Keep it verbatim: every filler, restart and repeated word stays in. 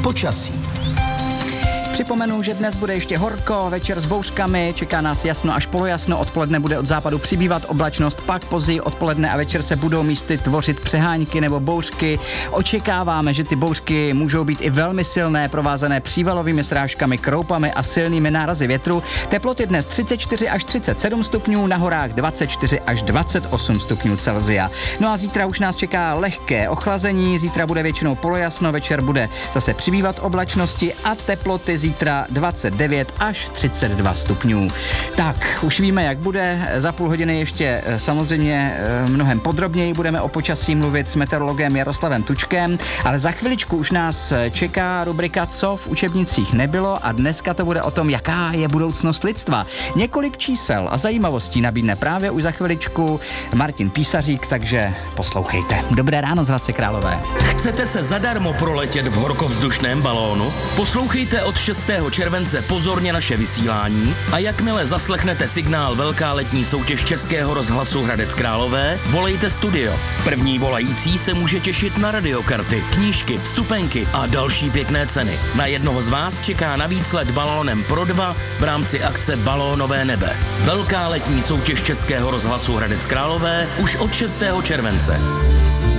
Počasí. Připomenu, že dnes bude ještě horko, večer s bouřkami, čeká nás jasno až polojasno, odpoledne bude od západu přibývat oblačnost, pak později odpoledne a večer se budou místy tvořit přehánky nebo bouřky. Očekáváme, že ty bouřky můžou být i velmi silné, provázané přívalovými srážkami, kroupami a silnými nárazy větru. Teploty dnes třicet čtyři až třicet sedm stupňů, na horách dvacet čtyři až dvacet osm stupňů Celsia. No a zítra už nás čeká lehké ochlazení, zítra bude většinou polojasno, večer bude zase přibývat oblačnosti a teploty zítra dvacet devět až třicet dva stupňů. Tak, už víme, jak bude. Za půl hodiny ještě samozřejmě mnohem podrobněji budeme o počasí mluvit s meteorologem Jaroslavem Tučkem, ale za chviličku už nás čeká rubrika Co v učebnicích nebylo a dneska to bude o tom, jaká je budoucnost lidstva. Několik čísel a zajímavostí nabídne právě už za chviličku Martin Písařík, takže poslouchejte. Dobré ráno z Hradce Králové. Chcete se zadarmo proletět v horkovzdušném balónu? Poslouchejte od šestého července pozorně naše vysílání a jakmile zaslechnete signál Velká letní soutěž Českého rozhlasu Hradec Králové, volejte studio. První volající se může těšit na radiokarty, knížky, vstupenky a další pěkné ceny. Na jednoho z vás čeká navíc let balónem pro dva v rámci akce Balónové nebe. Velká letní soutěž Českého rozhlasu Hradec Králové už od šestého července.